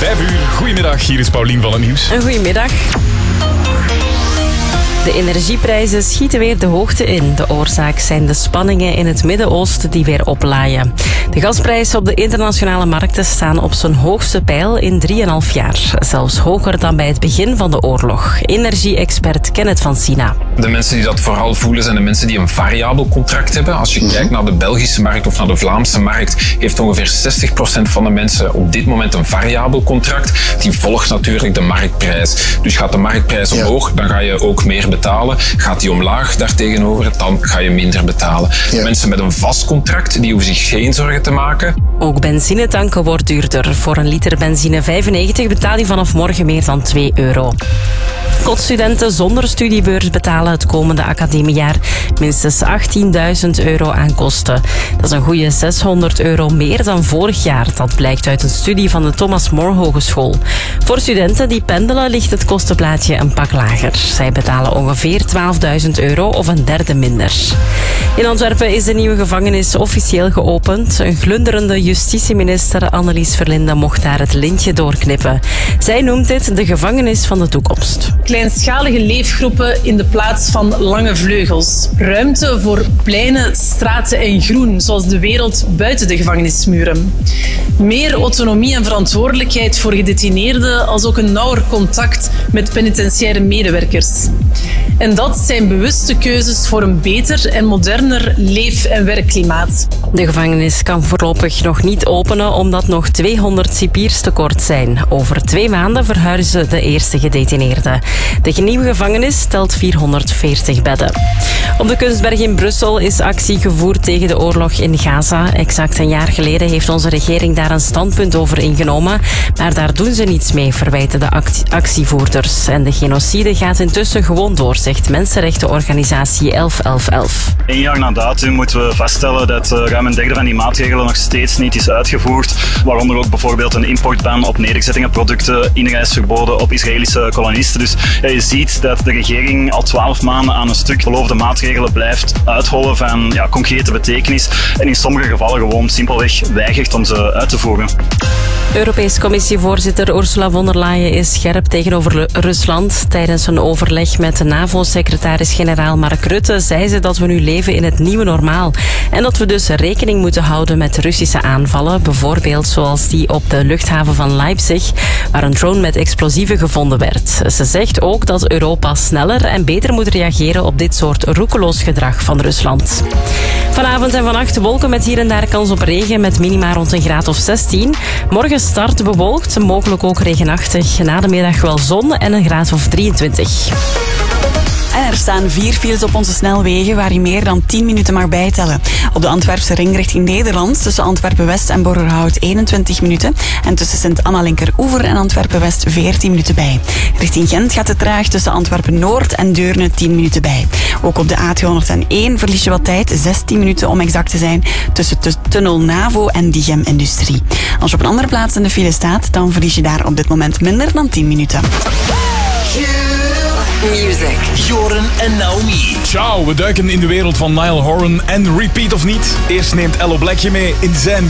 5:00. Goedemiddag, hier is Paulien van het Nieuws. Een goedemiddag. De energieprijzen schieten weer de hoogte in. De oorzaak zijn de spanningen in het Midden-Oosten die weer oplaaien. De gasprijzen op de internationale markten staan op zijn hoogste peil in 3,5 jaar. Zelfs hoger dan bij het begin van de oorlog. Energie-expert Kenneth van Sina. De mensen die dat vooral voelen zijn de mensen die een variabel contract hebben. Als je kijkt naar de Belgische markt of naar de Vlaamse markt, heeft ongeveer 60% van de mensen op dit moment een variabel contract. Die volgt natuurlijk de marktprijs. Dus gaat de marktprijs omhoog, dan ga je ook meer betalen. Gaat die omlaag daartegenover, dan ga je minder betalen. Ja. Mensen met een vast contract, die hoeven zich geen zorgen te maken. Ook benzinetanken wordt duurder. Voor een liter benzine 95 betaal je vanaf morgen meer dan €2. Kotstudenten zonder studiebeurs betalen het komende academiejaar minstens €18.000 aan kosten. Dat is een goede €600 meer dan vorig jaar. Dat blijkt uit een studie van de Thomas More Hogeschool. Voor studenten die pendelen ligt het kostenplaatje een pak lager. Zij betalen ongeveer €12.000 of een derde minder. In Antwerpen is de nieuwe gevangenis officieel geopend. Een glunderende justitieminister Annelies Verlinde mocht daar het lintje doorknippen. Zij noemt dit de gevangenis van de toekomst. Kleinschalige leefgroepen in de plaats van lange vleugels. Ruimte voor pleinen, straten en groen, zoals de wereld buiten de gevangenismuren. Meer autonomie en verantwoordelijkheid voor gedetineerden, als ook een nauwer contact met penitentiaire medewerkers. En dat zijn bewuste keuzes voor een beter en moderner leef- en werkklimaat. De gevangenis kan voorlopig nog niet openen omdat nog 200 cipiers tekort zijn. Over 2 maanden verhuizen de eerste gedetineerden. De nieuwe gevangenis telt 440 bedden. Op de Kunstberg in Brussel is actie gevoerd tegen de oorlog in Gaza. Exact een jaar geleden heeft onze regering daar een standpunt over ingenomen. Maar daar doen ze niets mee, verwijten de actievoerders. En de genocide gaat intussen gewoon door, zegt mensenrechtenorganisatie 11-11-11. 1 jaar na datum moeten we vaststellen dat ruim een derde van die maatregelen nog steeds niet is uitgevoerd. Waaronder ook bijvoorbeeld een importban op nederzettingenproducten, inreisverboden op Israëlische kolonisten. Dus je ziet dat de regering al 12 maanden aan een stuk beloofde maatregelen blijft uithollen van concrete betekenis. En in sommige gevallen gewoon simpelweg weigert om ze uit te voeren. Europese Commissievoorzitter Ursula von der Leyen is scherp tegenover Rusland. Tijdens een overleg met de NAVO-secretaris-generaal Mark Rutte zei ze dat we nu leven in het nieuwe normaal. En dat we dus rekening moeten houden met Russische aanvallen. Bijvoorbeeld zoals die op de luchthaven van Leipzig, waar een drone met explosieven gevonden werd. Ze zegt ook dat Europa sneller en beter moet reageren op dit soort roekeloos gedrag van Rusland. Vanavond en vannacht wolken met hier en daar kans op regen met minima rond een graad of 16. Morgen start bewolkt, mogelijk ook regenachtig. Na de middag wel zon en een graad of 23. En er staan 4 files op onze snelwegen waar je meer dan 10 minuten mag bijtellen. Op de Antwerpse ring richting Nederland tussen Antwerpen-West en Borgerhout 21 minuten. En tussen Sint-Anna-Linkeroever en Antwerpen-West 14 minuten bij. Richting Gent gaat het traag tussen Antwerpen-Noord en Deurne 10 minuten bij. Ook op de A201 verlies je wat tijd, 16 minuten om exact te zijn, tussen Tunnel Navo en Diegem Industrie. Als je op een andere plaats in de file staat, dan verlies je daar op dit moment minder dan 10 minuten. Music. Joren en Naomi. Ciao, we duiken in de wereld van Niall Horan en Repeat of niet. Eerst neemt Ello Black je mee in zijn